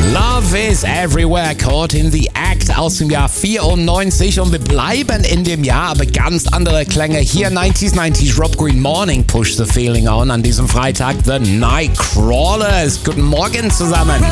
Love is Everywhere, Caught in the Act aus dem Jahr 94 und wir bleiben in dem Jahr, aber ganz andere Klänge. Hier 90s Rob Green, Morning Push the Feeling On an diesem Freitag, The Nightcrawlers. Guten Morgen zusammen.